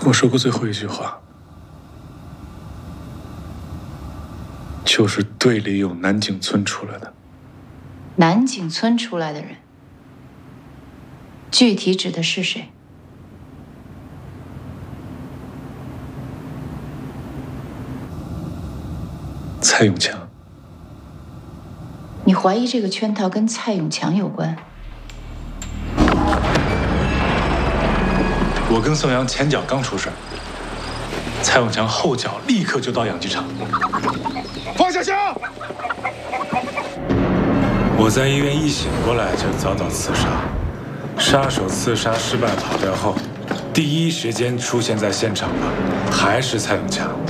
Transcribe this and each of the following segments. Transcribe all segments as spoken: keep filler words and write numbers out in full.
我说过最后一句话，就是队里有南井村出来的。 南井村出来的人，具体指的是谁？ 蔡永强。 你怀疑这个圈套跟蔡永强有关？ 我跟宋阳前脚刚出事，蔡永强后脚立刻就到养鸡场。 放下枪！ 我在医院一醒过来就遭到刺杀，杀手刺杀失败跑掉后，第一时间出现在现场的还是蔡永强。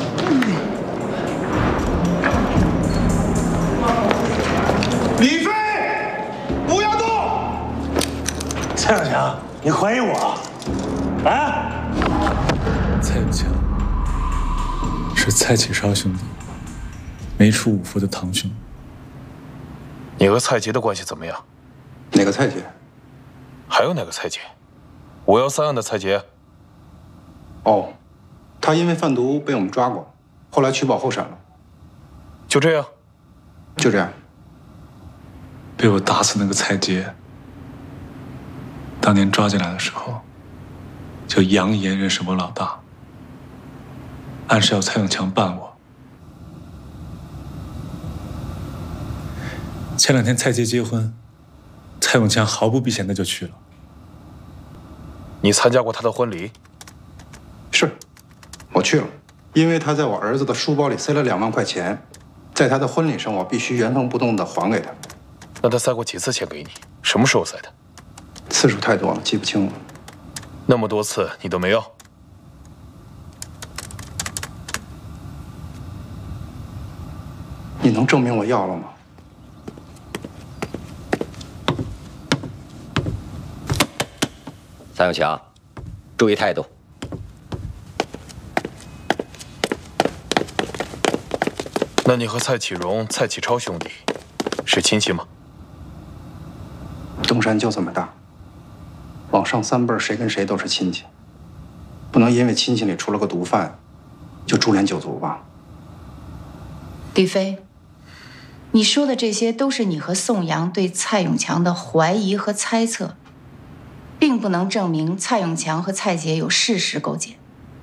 李飞，不要动！ 蔡永强，你怀疑我？啊？ 蔡永强是蔡启超兄弟，没出五福的堂兄。 你和蔡杰的关系怎么样？ 哪个蔡杰？ 还有哪个蔡杰？五幺三案的蔡杰。 哦，他因为贩毒被我们抓过，后来取保候审了。 就这样？ 就这样。 被我打死那个蔡杰，当年抓进来的时候，就扬言认识我老大，暗示要蔡永强办我。前两天蔡杰结婚，蔡永强毫不避嫌的就去了。 你参加过他的婚礼？ 是，我去了，因为他在我儿子的书包里塞了两万块钱，在他的婚礼上，我必须原封不动的还给他。 那他塞过几次钱给你？什么时候塞的？ 次数太多了，记不清了。 那么多次你都没要？ 你能证明我要了吗？ 蔡永强，注意态度。 那你和蔡启荣、蔡启超兄弟是亲戚吗？ 东山就这么大，往上三辈儿谁跟谁都是亲戚，不能因为亲戚里出了个毒贩，就株连九族吧。 李飞，你说的这些都是你和宋阳对蔡永强的怀疑和猜测，并不能证明蔡永强和蔡杰有事实勾结。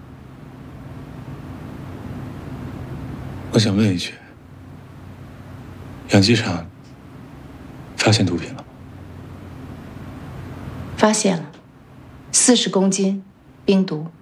我想问一句，养鸡场发现毒品了吗？ 发现了，四十公斤冰毒。